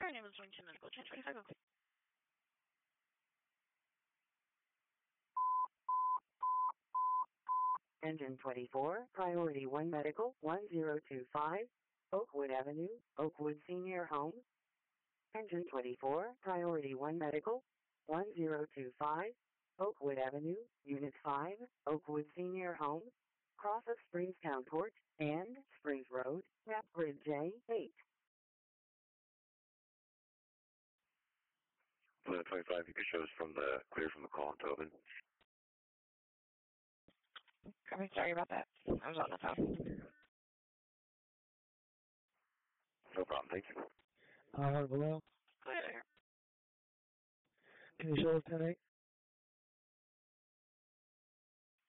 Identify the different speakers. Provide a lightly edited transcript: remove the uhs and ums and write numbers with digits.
Speaker 1: Our name is Wington Medical. Change 25. Okay.
Speaker 2: Engine 24, Priority 1 Medical, 1025, Oakwood Avenue, Oakwood Senior Home. Engine 24, Priority 1 Medical, 1025, Oakwood Avenue, Unit 5, Oakwood Senior Home, cross of Springstown Port, and Springs Road, map grid J8.
Speaker 3: 1125, you could show us from the clear from the call in Tobin.
Speaker 1: I'm sorry about that. I was on the phone.
Speaker 3: No problem, thank you.
Speaker 4: Hello.
Speaker 1: Clear.
Speaker 4: Can you show us 10-8?